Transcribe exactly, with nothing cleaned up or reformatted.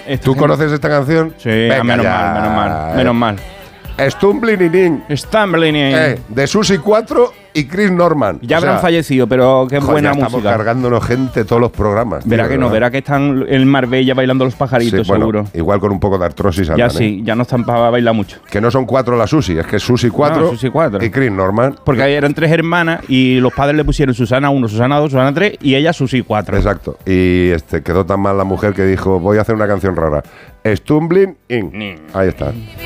Esta ¿Tú gente- conoces esta canción? Sí, Venga ah, menos ya, mal, menos mal, eh. menos mal. Stumbling in, Stumbling in. eh, de Susi cuatro y Chris Norman. Ya O sea, habrán fallecido, pero qué joder, buena ya estamos música. cargándonos gente todos los programas. Verá tío, que no, ¿verdad? verá que están en Marbella bailando los pajaritos, Sí, bueno, seguro. igual con un poco de artrosis Ya andan, sí, ¿eh? ya no están para bailar mucho. Que no son cuatro la Susi, es que es Susi cuatro, No, Susi cuatro. y Chris Norman. Porque ahí eran tres hermanas y los padres le pusieron Susana uno, Susana dos, Susana tres y ella Susi cuatro. Exacto. Y este quedó tan mal la mujer que dijo, voy a hacer una canción rara. Stumbling in. Ahí está.